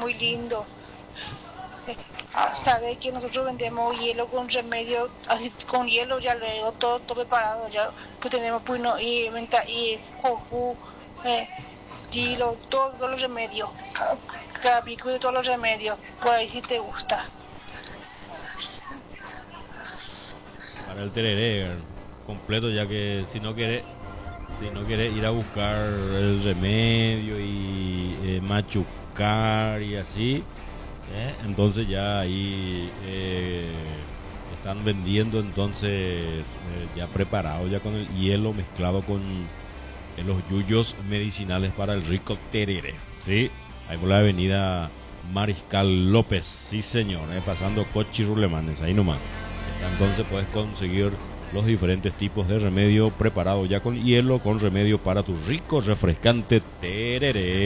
muy lindo. Sabe que nosotros vendemos hielo con remedio, así con hielo ya luego todo preparado, ya pues tenemos pues no, y menta y cojú, tilo, todos los remedios, capicu de todos los remedios, por ahí si te gusta. Para el tereré completo, ya que si no quieres ir a buscar el remedio y machucar y así, entonces ya ahí están vendiendo entonces ya preparado, ya con el hielo mezclado con los yuyos medicinales para el rico tereré, ¿sí? Ahí por la avenida Mariscal López, sí señor, pasando Cochi Rulemanes, ahí nomás. Entonces puedes conseguir los diferentes tipos de remedio preparado ya con hielo, con remedio para tu rico refrescante tereré.